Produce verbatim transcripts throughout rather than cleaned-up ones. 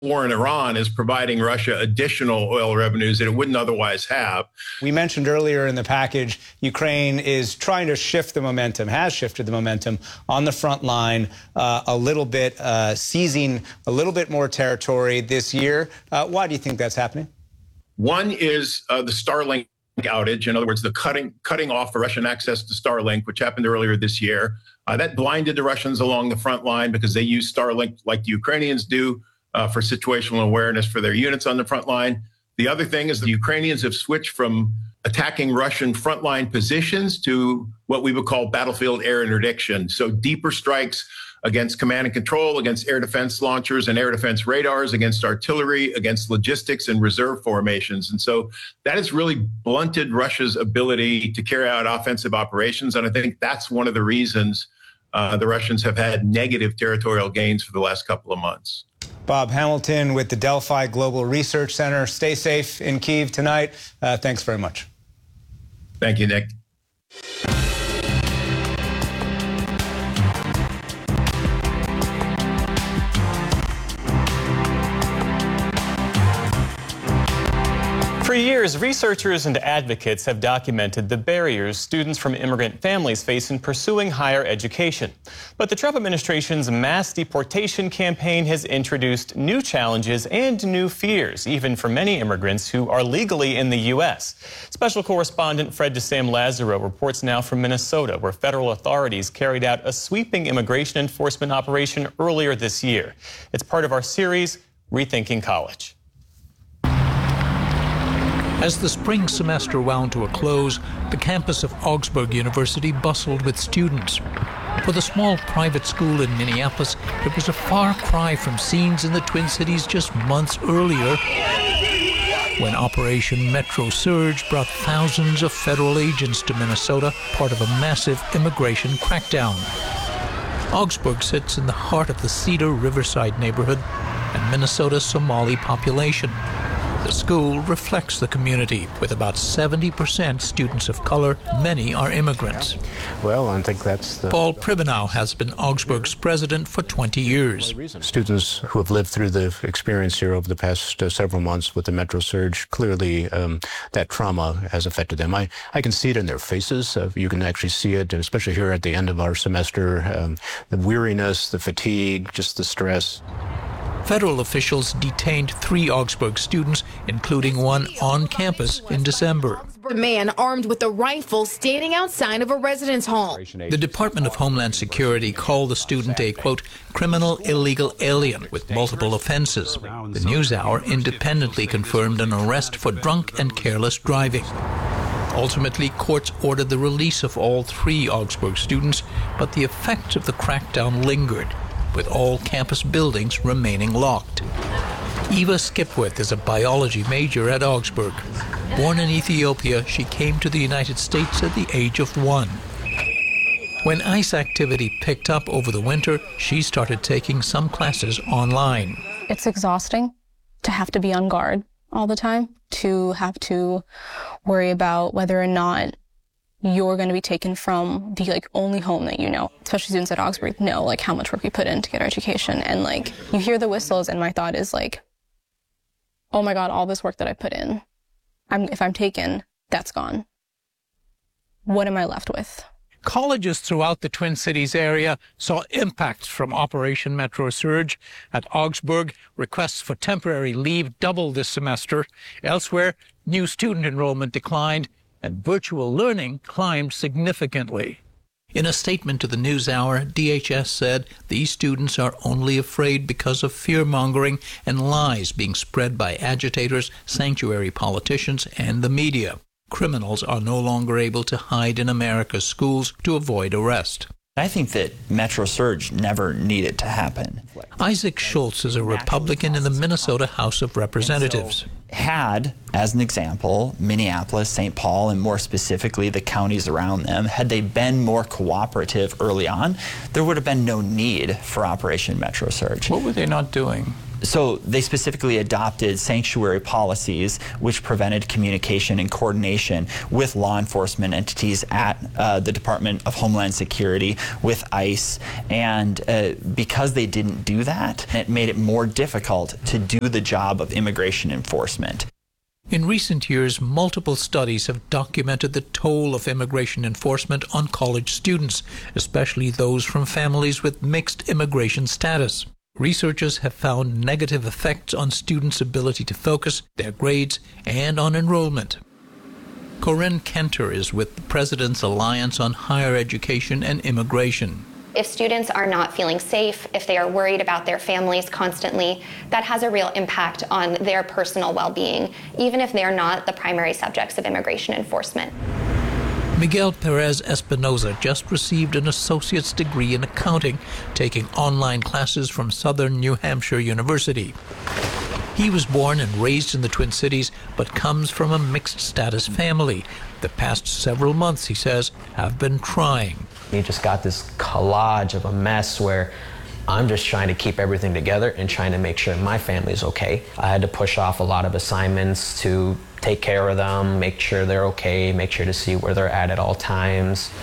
war in Iran is providing Russia additional oil revenues that it wouldn't otherwise have. We mentioned earlier in the package, Ukraine is trying to shift the momentum, has shifted the momentum on the front line uh, a little bit, uh, seizing a little bit more territory this year. Uh, why do you think that's happening? One is uh, the Starlink outage. In other words, the cutting cutting off Russian access to Starlink, which happened earlier this year. Uh, that blinded the Russians along the front line because they use Starlink like the Ukrainians do uh, for situational awareness for their units on the front line. The other thing is the Ukrainians have switched from attacking Russian frontline positions to what we would call battlefield air interdiction. So deeper strikes against command and control, against air defense launchers and air defense radars, against artillery, against logistics and reserve formations. And so that has really blunted Russia's ability to carry out offensive operations. And I think that's one of the reasons uh, the Russians have had negative territorial gains for the last couple of months. Bob Hamilton with the Delphi Global Research Center. Stay safe in Kyiv tonight. Uh, thanks very much. Thank you, Nick. For years, researchers and advocates have documented the barriers students from immigrant families face in pursuing higher education. But the Trump administration's mass deportation campaign has introduced new challenges and new fears, even for many immigrants who are legally in the U S. Special correspondent Fred DeSam Lazaro reports now from Minnesota, where federal authorities carried out a sweeping immigration enforcement operation earlier this year. It's part of our series, Rethinking College. As the spring semester wound to a close, the campus of Augsburg University bustled with students. For the small private school in Minneapolis, it was a far cry from scenes in the Twin Cities just months earlier, when Operation Metro Surge brought thousands of federal agents to Minnesota, part of a massive immigration crackdown. Augsburg sits in the heart of the Cedar Riverside neighborhood and Minnesota's Somali population. The school reflects the community, with about seventy percent students of color. Many are immigrants. Well, I think that's the... Paul Pribenow has been Augsburg's president for twenty years. Students who have lived through the experience here over the past uh, several months with the Metro Surge, clearly um, that trauma has affected them. I, I can see it in their faces. Uh, you can actually see it, especially here at the end of our semester, um, the weariness, the fatigue, just the stress. Federal officials detained three Augsburg students, including one on campus in December. A man armed with a rifle standing outside of a residence hall. The Department of Homeland Security called the student a, quote, criminal illegal alien with multiple offenses. The NewsHour independently confirmed an arrest for drunk and careless driving. Ultimately, courts ordered the release of all three Augsburg students, but the effects of the crackdown lingered, with all campus buildings remaining locked. Eva Skipwith is a biology major at Augsburg. Born in Ethiopia, she came to the United States at the age of one. When ICE activity picked up over the winter, she started taking some classes online. It's exhausting to have to be on guard all the time, to have to worry about whether or not you're going to be taken from the like only home that you know. Especially students at Augsburg know like how much work we put in to get our education, and like you hear the whistles and my thought is like, oh my God, all this work that I put in, I'm if I'm taken, that's gone. What am I left with? Colleges throughout the Twin Cities area saw impacts from Operation Metro Surge. At Augsburg, requests for temporary leave doubled this semester. Elsewhere, new student enrollment declined, and virtual learning climbed significantly. In a statement to the NewsHour, D H S said these students are only afraid because of fear-mongering and lies being spread by agitators, sanctuary politicians, and the media. Criminals are no longer able to hide in America's schools to avoid arrest. I think that Metro Surge never needed to happen. Isaac Schultz is a Republican in the Minnesota House of Representatives. Had, as an example, Minneapolis, Saint Paul, and more specifically the counties around them, had they been more cooperative early on, there would have been no need for Operation Metro Surge. What were they not doing? So they specifically adopted sanctuary policies which prevented communication and coordination with law enforcement entities at uh, the Department of Homeland Security, with ICE, and uh, because they didn't do that, it made it more difficult to do the job of immigration enforcement. In recent years, multiple studies have documented the toll of immigration enforcement on college students, especially those from families with mixed immigration status. Researchers have found negative effects on students' ability to focus, their grades, and on enrollment. Corinne Kenter is with the President's Alliance on Higher Education and Immigration. If students are not feeling safe, if they are worried about their families constantly, that has a real impact on their personal well-being, even if they're not the primary subjects of immigration enforcement. Miguel Perez Espinoza just received an associate's degree in accounting, taking online classes from Southern New Hampshire University. He was born and raised in the Twin Cities, but comes from a mixed-status family. The past several months, he says, have been trying. You just got this collage of a mess where I'm just trying to keep everything together and trying to make sure my family's okay. I had to push off a lot of assignments to take care of them, make sure they're okay, make sure to see where they're at at all times.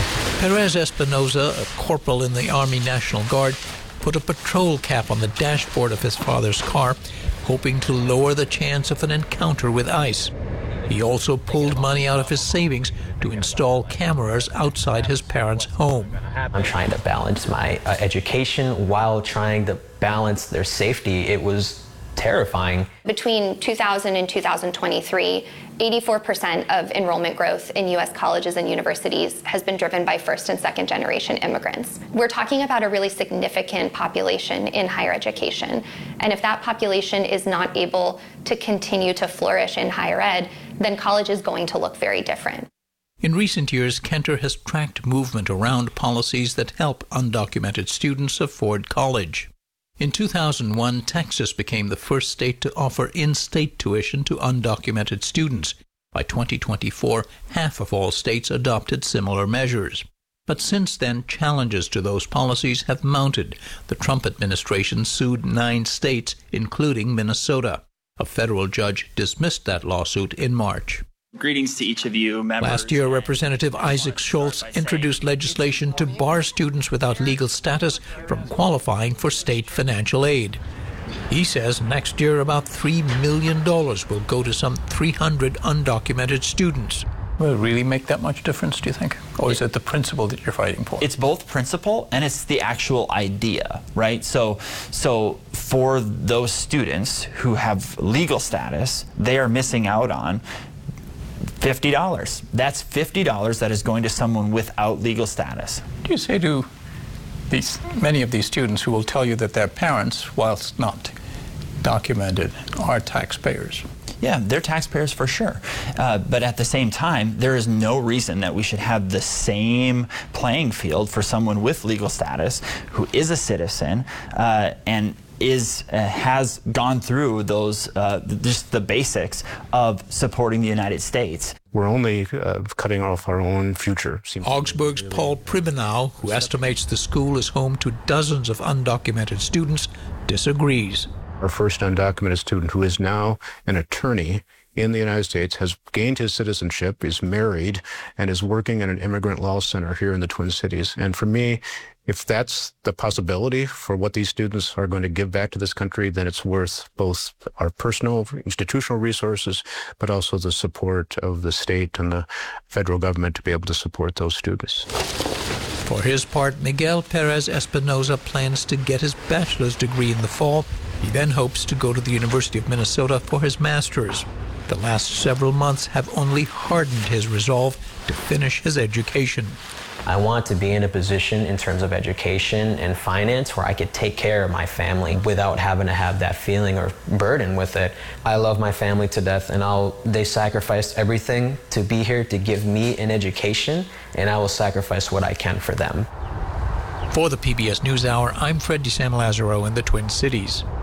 Perez Espinoza, a corporal in the Army National Guard, put a patrol cap on the dashboard of his father's car, hoping to lower the chance of an encounter with ICE. He also pulled money out of his savings to install cameras outside his parents' home. I'm trying to balance my uh, education while trying to balance their safety. It was terrifying. Between two thousand and two thousand twenty-three, eighty-four percent of enrollment growth in U S colleges and universities has been driven by first and second generation immigrants. We're talking about a really significant population in higher education. And if that population is not able to continue to flourish in higher ed, then college is going to look very different. In recent years, Kenter has tracked movement around policies that help undocumented students afford college. In two thousand one, Texas became the first state to offer in-state tuition to undocumented students. By twenty twenty-four, half of all states adopted similar measures. But since then, challenges to those policies have mounted. The Trump administration sued nine states, including Minnesota. A federal judge dismissed that lawsuit in March. Greetings to each of you members. Last year, Representative Isaac Schultz introduced legislation to bar students without legal status from qualifying for state financial aid. He says next year about three million dollars will go to some three hundred undocumented students. Will it really make that much difference, do you think? Or is it the principle that you're fighting for? It's both principle and it's the actual idea, right? So, so for those students who have legal status, they are missing out on fifty dollars. That's fifty dollars that is going to someone without legal status. Do you say to these many of these students who will tell you that their parents, whilst not documented, are taxpayers? Yeah, they're taxpayers for sure. Uh, but at the same time, there is no reason that we should have the same playing field for someone with legal status who is a citizen uh, and is uh, has gone through those uh, just the basics of supporting the United States. We're only uh, cutting off our own future. Augsburg's Paul Pribenow, who estimates the school is home to dozens of undocumented students, disagrees. Our first undocumented student, who is now an attorney in the United States, has gained his citizenship, is married, and is working in an immigrant law center here in the Twin Cities. And for me, if that's the possibility for what these students are going to give back to this country, then it's worth both our personal institutional resources, but also the support of the state and the federal government to be able to support those students. For his part, Miguel Perez Espinoza plans to get his bachelor's degree in the fall. He then hopes to go to the University of Minnesota for his master's. The last several months have only hardened his resolve to finish his education. I want to be in a position in terms of education and finance where I could take care of my family without having to have that feeling or burden with it. I love my family to death, and I'll, they sacrificed everything to be here to give me an education, and I will sacrifice what I can for them. For the P B S NewsHour, I'm Fred DeSamilazaro in the Twin Cities.